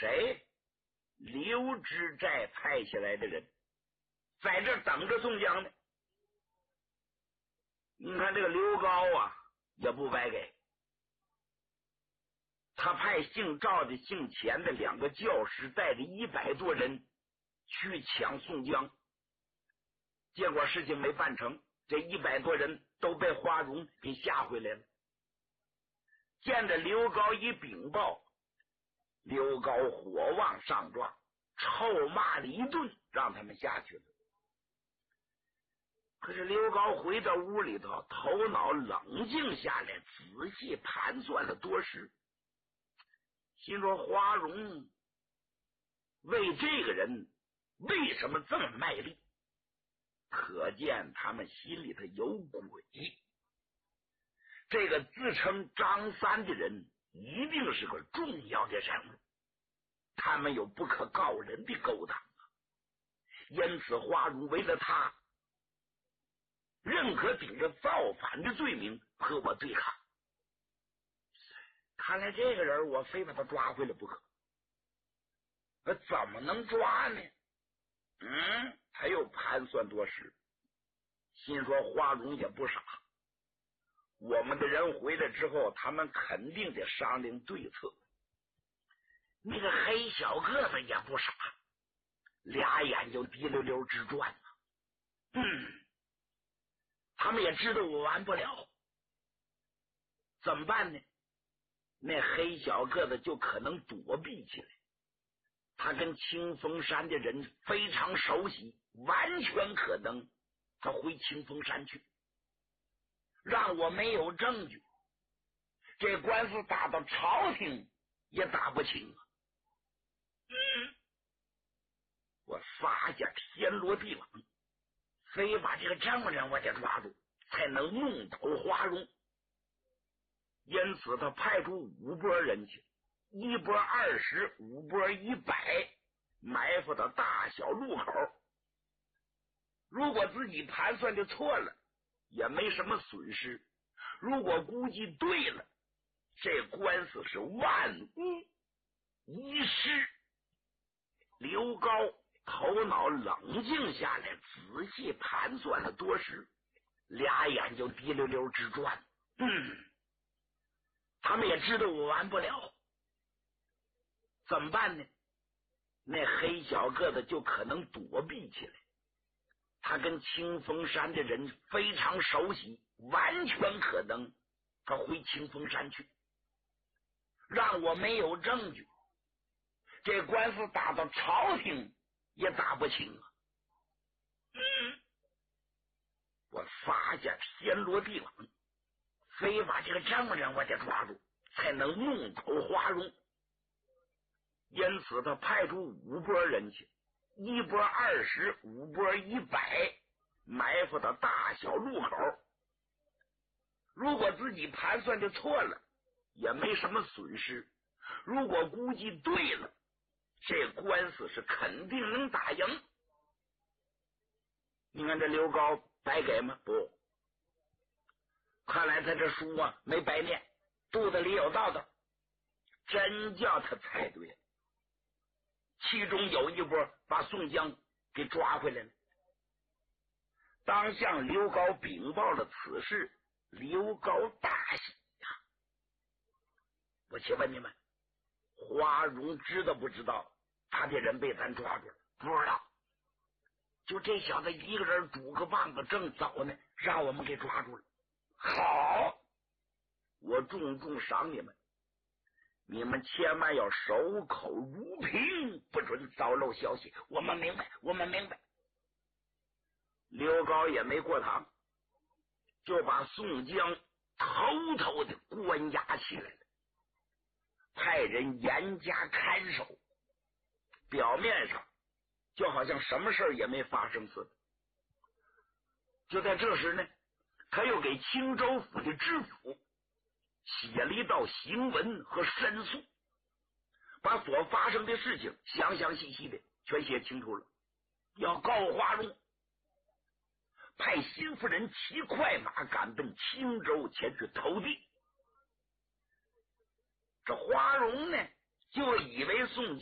谁？刘知寨派下来的人，在这等着宋江呢。你看这个刘高啊，也不白给，他派姓赵的、姓钱的2个教师带着100多人去抢宋江，结果事情没办成，这100多人都被花荣给吓回来了。见着刘高一禀报，刘高火往上撞，臭骂了一顿，让他们下去了。可是刘高回到屋里头，头脑冷静下来，仔细盘算了多时，心说花荣为这个人为什么这么卖力？可见他们心里头有鬼。这个自称张三的人一定是个重要的人物，他们有不可告人的勾当啊！因此花荣为了他，认可顶着造反的罪名和我对抗。看来这个人我非把他抓回来不可。怎么能抓呢？他又盘算多时，心说花荣也不傻，我们的人回来之后，他们肯定得商量对策。那个黑小个子也不傻，俩眼睛滴溜溜直转呢。他们也知道我完不了，怎么办呢？那黑小个子就可能躲避起来，他跟清风山的人非常熟悉，完全可能他回清风山去，让我没有证据，这官司打到朝廷也打不清啊。我撒下天罗地网，非把这个证人我得抓住，才能弄倒花荣。因此他派出5拨人去，1拨20， 5拨100，埋伏到大小路口。如果自己盘算的错了，也没什么损失；如果估计对了，这官司是万无一失。刘高头脑冷静下来，仔细盘算了多时，俩眼睛滴溜溜直转。他们也知道我完不了，怎么办呢？那黑小个子就可能躲避起来，他跟清风山的人非常熟悉，完全可能他回清风山去，让我没有证据，这官司打到朝廷也打不清啊。我撒下天罗地网，非把这个证人我得抓住，才能弄倒花荣。因此他派出5拨人去，1拨20， 5拨100，埋伏到大小路口。如果自己盘算的错了，也没什么损失；如果估计对了，这官司是肯定能打赢。你看这刘高白给吗？不，看来他这书啊没白念，肚子里有道道，真叫他猜对了。其中有一波把宋江给抓回来了。当向刘高禀报了此事，刘高大喜呀！我且问你们，花荣知道不知道他的人被咱抓住了？不知道。就这小子一个人拄个棒子正走呢，让我们给抓住了。好，我重重赏你们，你们千万要守口如瓶，不准早漏消息。我们明白，我们明白。刘高也没过堂，就把宋江偷偷的关押起来了，派人严加看守，表面上就好像什么事也没发生似的。就在这时呢，他又给青州府的知府写了一道行文和申诉，把所发生的事情详详细细的全写清楚了，要告花荣，派新夫人骑快马赶奔青州前去投递。这花荣呢，就以为宋